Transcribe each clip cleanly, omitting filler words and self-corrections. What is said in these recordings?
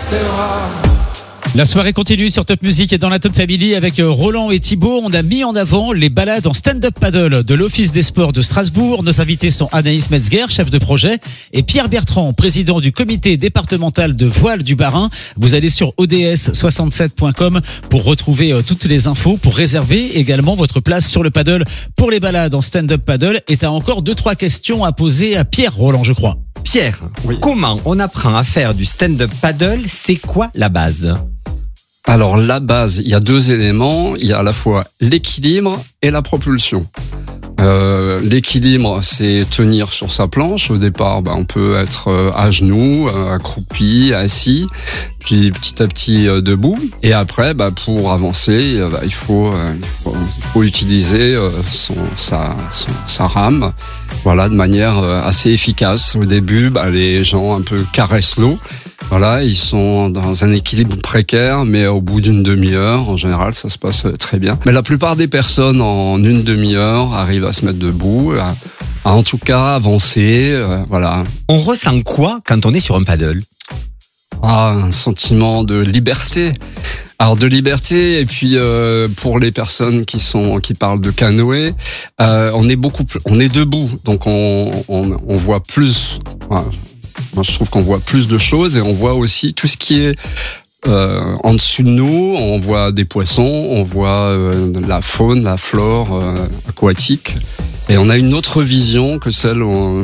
restera. La soirée continue sur Top Music et dans la Top Family avec Roland et Thibaut. On a mis en avant les balades en stand-up paddle de l'Office des sports de Strasbourg. Nos invités sont Anaïs Metzger, chef de projet, et Pierre Bertrand, président du comité départemental de voile du Bas-Rhin. Vous allez sur ods67.com pour retrouver toutes les infos, pour réserver également votre place sur le paddle pour les balades en stand-up paddle. Et t'as encore 2-3 questions à poser à Pierre, Roland, je crois. Pierre, comment on apprend à faire du stand-up paddle? C'est quoi la base? Alors la base, il y a 2 éléments, il y a à la fois l'équilibre et la propulsion. L'équilibre, c'est tenir sur sa planche. Au départ, on peut être à genoux, accroupi, assis, puis petit à petit debout. Et après, pour avancer, il faut utiliser sa rame, voilà, de manière assez efficace. Au début, les gens un peu caressent l'eau. Voilà, ils sont dans un équilibre précaire, mais au bout d'une demi-heure, en général, ça se passe très bien. Mais la plupart des personnes, en une demi-heure, arrivent à se mettre debout, à en tout cas avancer, voilà. On ressent quoi quand on est sur un paddle? Un sentiment de liberté. Alors de liberté, et puis pour les personnes qui parlent de canoë, on est debout, donc on voit plus. Moi, je trouve qu'on voit plus de choses et on voit aussi tout ce qui est en dessous de nous. On voit des poissons, on voit la faune, la flore aquatique. Et on a une autre vision que celle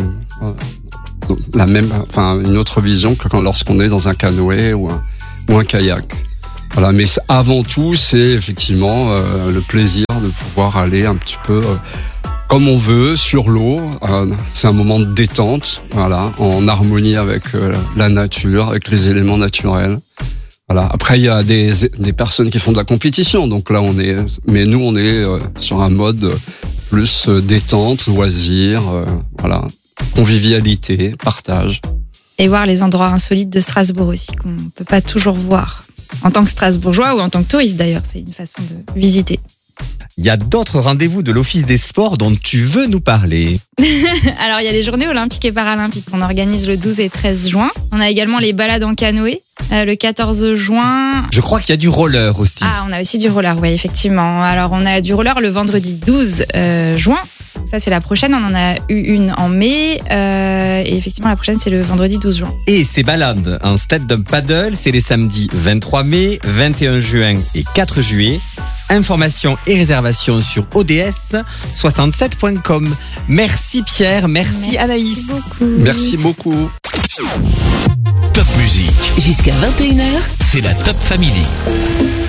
une autre vision que lorsqu'on est dans un canoë ou un kayak. Voilà, mais avant tout, c'est effectivement le plaisir de pouvoir aller un petit peu comme on veut, sur l'eau. C'est un moment de détente, voilà, en harmonie avec la nature, avec les éléments naturels. Voilà. Après, il y a des personnes qui font de la compétition, donc là, mais nous, on est sur un mode plus détente, loisir, voilà, convivialité, partage. Et voir les endroits insolites de Strasbourg aussi, qu'on ne peut pas toujours voir. En tant que Strasbourgeois ou en tant que touriste, d'ailleurs, c'est une façon de visiter. Il y a d'autres rendez-vous de l'Office des sports dont tu veux nous parler. Alors, il y a les journées olympiques et paralympiques qu'on organise le 12 et 13 juin. On a également les balades en canoë le 14 juin. Je crois qu'il y a du roller aussi. Ah, on a aussi du roller, oui, effectivement. Alors, on a du roller le vendredi 12 juin. Ça, c'est la prochaine. On en a eu une en mai. Et effectivement, la prochaine, c'est le vendredi 12 juin. Et ces balades en stand-up paddle, c'est les samedis 23 mai, 21 juin et 4 juillet. Informations et réservations sur ods67.com. Merci Pierre, merci Anaïs. Merci beaucoup. Top Music. Jusqu'à 21h, C'est la Top Family.